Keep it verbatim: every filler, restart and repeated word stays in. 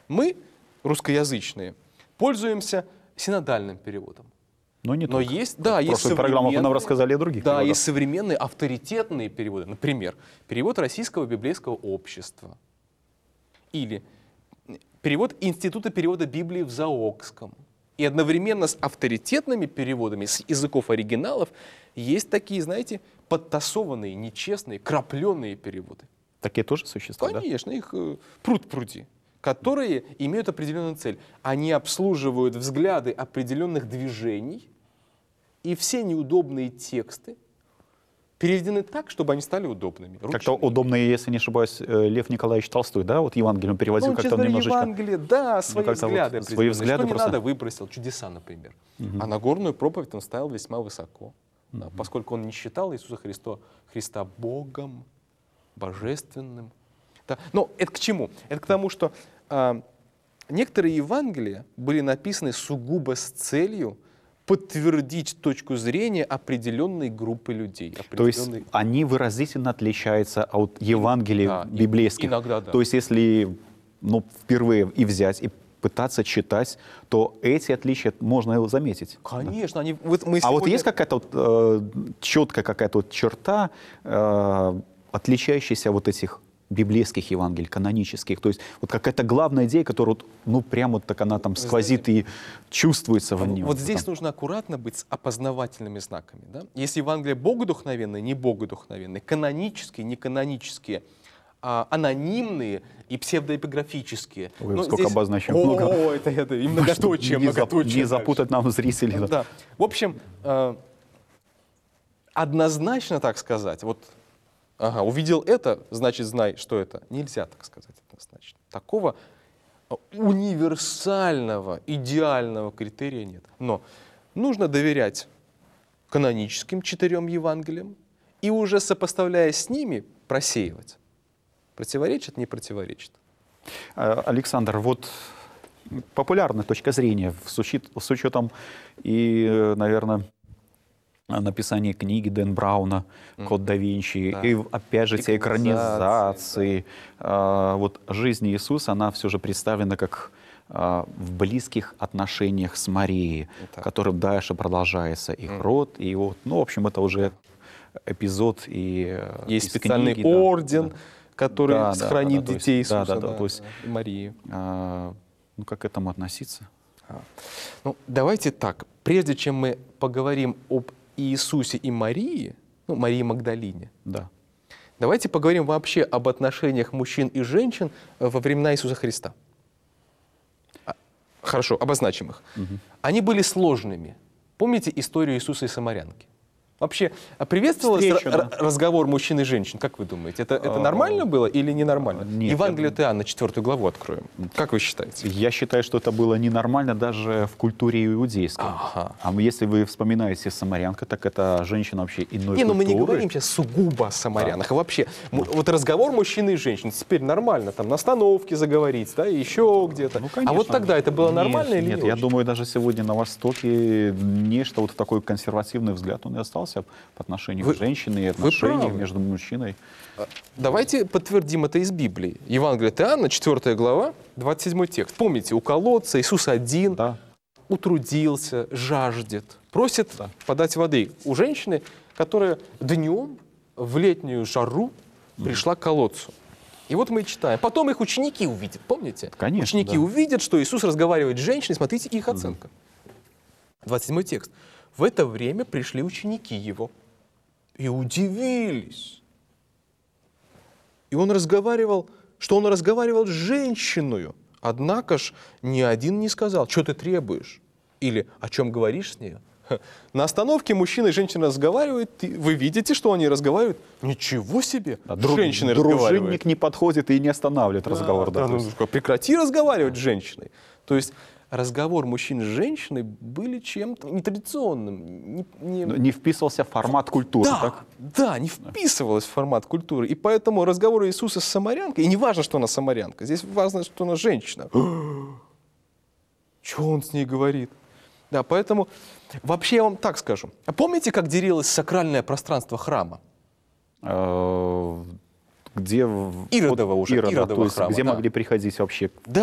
Мы, русскоязычные, пользуемся синодальным переводом. Но не Но только. есть, да, В есть прошлых программах вы нам современные- рассказали о других Да, переводах. есть современные авторитетные переводы. Например, перевод Российского библейского общества. Или перевод Института перевода Библии в Заокском. И одновременно с авторитетными переводами с языков оригиналов есть такие, знаете, подтасованные, нечестные, крапленые переводы. Такие тоже существуют, да? Конечно, их э, пруд-пруди, которые имеют определенную цель. Они обслуживают взгляды определенных движений, и все неудобные тексты переведены так, чтобы они стали удобными. Как-то ручными. удобно, если не ошибаюсь, э, Лев Николаевич Толстой, да, вот Евангелием переводил, Ну, как-то честно говоря, немножечко... Евангелие, да, свои как-то вот взгляды свои определенные. взгляды Что не просто- надо, выбросил. Чудеса, например. А Нагорную проповедь он ставил весьма высоко, да, поскольку он не считал Иисуса Христа, Христа Богом, божественным. Да. Но это к чему? Это к тому, что а, некоторые Евангелия были написаны сугубо с целью подтвердить точку зрения определенной группы людей. То есть определенной- они выразительно отличаются от Евангелий Да, и- библейских. иногда да. То есть если ну, впервые и взять, и пытаться читать, то эти отличия можно заметить. Конечно, они, вот мы А вот сегодня- есть какая-то вот, э, четкая какая-то вот черта, э, отличающаяся вот этих библейских Евангелий, канонических, то есть вот какая-то главная идея, которая вот, ну прям вот так она там сквозит и чувствуется в нем. Вот здесь Там. нужно аккуратно быть с опознавательными знаками. Да? Есть Евангелие богодухновенные, не богодухновенные, канонические, неканонические, а, анонимные и псевдоэпиграфические. Ой, Но сколько здесь- обозначим. О, Много. это, это и многоточие, не, зап- многоточие. не запутать нам зрителей. да. Да. В общем, э, однозначно так сказать, вот, ага, увидел это, значит, знай, что это. Нельзя так сказать однозначно. Такого э, универсального, идеального критерия нет. Но нужно доверять каноническим четырем Евангелиям и уже сопоставляя с ними просеивать. Противоречит, не противоречит. А, Александр, вот популярная точка зрения с, учет- с учетом и, наверное, написания книги Дэн Брауна «Код да Винчи», Да. и опять же те Экранизации, экранизации. А, вот жизнь Иисуса, она все же представлена как а, в близких отношениях с Марией, Так. которым дальше продолжается их род. И вот, ну, в общем, это уже эпизод и э, Есть из специальный книги, да, орден, да. который Да, да, сохранит да, то есть- детей да, Иисуса, да, да, то есть- и Марии. А, ну, как к этому относиться? Ну, давайте так. Прежде чем мы поговорим об Иисусе и Марии, ну, Марии Магдалине, Да. давайте поговорим вообще об отношениях мужчин и женщин во времена Иисуса Христа. А, Хорошо, обозначим их. Они были сложными. Помните историю Иисуса и Самарянки? Вообще, а приветствовался Встречу, р- да. разговор мужчин и женщин? Как вы думаете, это, это А, нормально было или ненормально? нет, Евангелие от Иоанна, четвертую главу откроем. Как вы считаете? Я считаю, что это было ненормально даже в культуре иудейской. Ага. А если вы вспоминаете самарянка, так это женщина вообще иной Не, ну мы не культуры. говорим сейчас сугубо о самарянах. А вообще, м- вот разговор мужчины и женщины теперь нормально, там на остановке заговорить, да, и еще где-то. Ну, А конечно. вот тогда это было Нет, нормально или Нет, не я очень? думаю, даже сегодня на Востоке нечто, вот такой консервативный взгляд, он и остался по отношению Вы- к женщине и вы отношениям правы. между мужчиной. Давайте подтвердим это из Библии. Евангелие от Иоанна, четвертая глава, двадцать седьмой текст. Помните, у колодца Иисус один, Да. утрудился, жаждет, просит подать воды у женщины, которая днем в летнюю жару пришла к колодцу. И вот мы читаем. Потом их ученики увидят, помните? Конечно, Ученики да. увидят, что Иисус разговаривает с женщиной, смотрите их оценка. двадцать седьмой текст. В это время пришли ученики его и удивились. И он разговаривал, что он разговаривал с женщиной. Однако ж ни один не сказал, что ты требуешь? Или о чем говоришь с ней? Ха. На остановке мужчина и женщина разговаривают, и вы видите, что они разговаривают? Ничего себе! Да, друг- Женщины разговаривают. дружинник не подходит и не останавливает разговор. Да, да, ну, то есть. прекрати разговаривать с женщиной. То есть разговор мужчин с женщиной были чем-то нетрадиционным. Не, не- Не вписывался в формат культуры, да, так? да, не вписывалось в формат культуры. И поэтому разговор Иисуса с самарянкой, и не важно, что она самарянка, здесь важно, что она женщина. Что он с ней говорит? Да, поэтому вообще я вам так скажу. А помните, как делилось сакральное пространство храма? Э, Где в- Иродова вот уже, Ирода, Иродова то есть храма, где да. могли приходить вообще